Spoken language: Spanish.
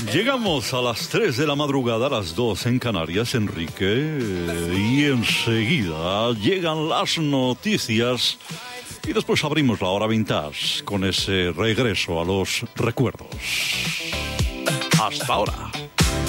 Llegamos a las 3 de la madrugada, a las 2 en Canarias, Enrique, y enseguida llegan las noticias y después abrimos la hora vintage con ese regreso a los recuerdos. Hasta ahora.